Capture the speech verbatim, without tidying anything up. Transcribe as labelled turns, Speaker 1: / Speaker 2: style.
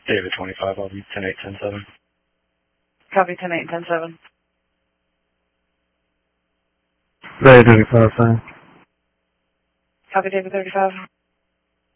Speaker 1: David twenty-five, I'll be ten eight, ten seven.
Speaker 2: Copy ten eight, ten seven.
Speaker 3: David twenty-five, fine.
Speaker 2: Copy David thirty-five.